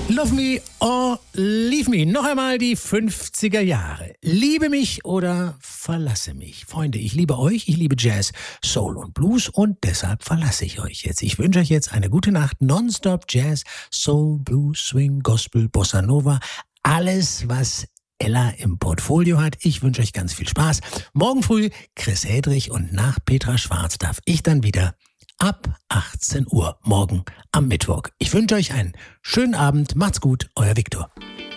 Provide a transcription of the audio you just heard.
Love me or leave me. Noch einmal die 50er Jahre. Liebe mich oder verlasse mich. Freunde, ich liebe euch, ich liebe Jazz, Soul und Blues und deshalb verlasse ich euch jetzt. Ich wünsche euch jetzt eine gute Nacht. Nonstop Jazz, Soul, Blues, Swing, Gospel, Bossa Nova. Alles, was Ella im Portfolio hat. Ich wünsche euch ganz viel Spaß. Morgen früh Chris Hedrich und nach Petra Schwarz darf ich dann wieder ab 18 Uhr morgen am Mittwoch. Ich wünsche euch einen schönen Abend. Macht's gut, euer Viktor.